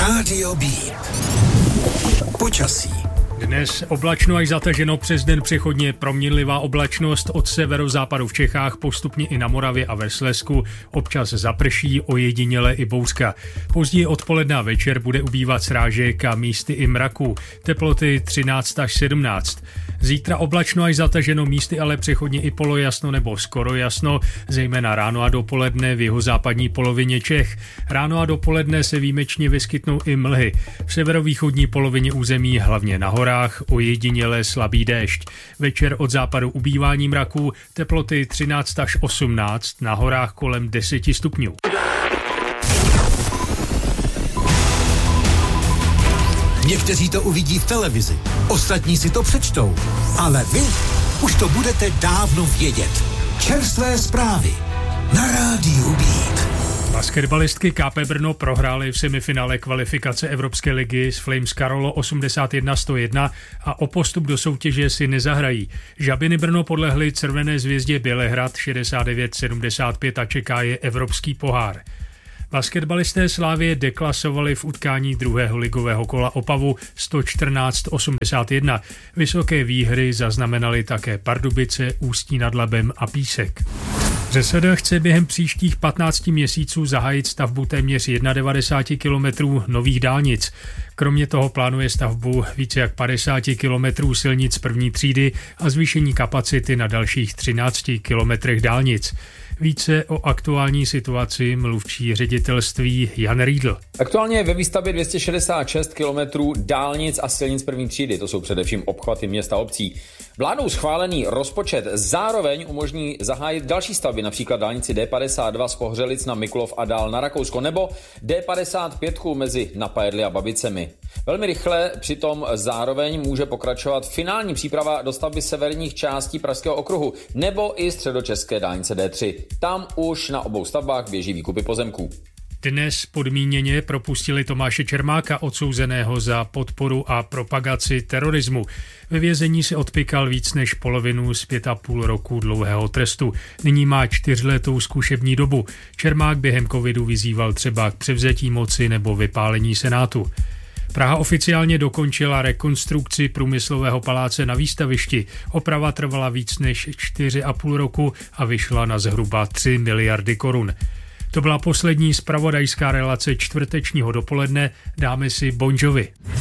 Rádio B. Počasí. Dnes oblačno až zataženo, přes den přechodně proměnlivá oblačnost, od severozápadu v Čechách, postupně i na Moravě a ve Slezsku, občas zaprší, ojediněle i bouřka. Později odpoledne a večer bude ubývat srážek a místy i mraků, teploty 13 až 17. Zítra oblačno až zataženo, místy ale přechodně i polojasno nebo skoro jasno, zejména ráno a dopoledne v jihozápadní polovině Čech. Ráno a dopoledne se výjimečně vyskytnou i mlhy. V severovýchodní polovině území, hlavně na horách, ojediněle slabý déšť. Večer od západu ubývání mraků, teploty 13 až 18, na horách kolem 10 stupňů. Někteří to uvidí v televizi, ostatní si to přečtou, ale vy už to budete dávno vědět. Čerstvé zprávy na Rádiu Beat. Basketbalistky KP Brno prohrály v semifinále kvalifikace Evropské ligy s Flames Karolo 81-101 a o postup do soutěže si nezahrají. Žabiny Brno podlehly Červené zvězdě Bělehrad 69-75 a čeká je Evropský pohár. Basketbalisté Slavie deklasovali v utkání druhého ligového kola Opavu 114-81. Vysoké výhry zaznamenali také Pardubice, Ústí nad Labem a Písek. ŘSD chce během příštích 15 měsíců zahájit stavbu téměř 91 kilometrů nových dálnic. Kromě toho plánuje stavbu více jak 50 kilometrů silnic první třídy a zvýšení kapacity na dalších 13 kilometrech dálnic. Více o aktuální situaci mluvčí ředitelství Jan Riedl. Aktuálně je ve výstavbě 266 kilometrů dálnic a silnic první třídy. To jsou především obchvaty měst a obcí. Vládou schválený rozpočet zároveň umožní zahájit další stavby, například dálnici D52 z Pohřelic na Mikulov a dál na Rakousko, nebo D55 mezi Napajedly a Babicemi. Velmi rychle přitom zároveň může pokračovat finální příprava dostavby severních částí Pražského okruhu nebo i středočeské dálnice D3. Tam už na obou stavbách běží výkupy pozemků. Dnes podmíněně propustili Tomáše Čermáka, odsouzeného za podporu a propagaci terorismu. Ve vězení si odpykal víc než polovinu z 5,5 roku dlouhého trestu. Nyní má 4letou zkušební dobu. Čermák během covidu vyzýval třeba k převzetí moci nebo vypálení Senátu. Praha oficiálně dokončila rekonstrukci průmyslového paláce na Výstavišti. Oprava trvala víc než 4,5 roku a vyšla na zhruba 3 miliardy korun. To byla poslední zpravodajská relace čtvrtečního dopoledne. Dáme si Bon Jovi.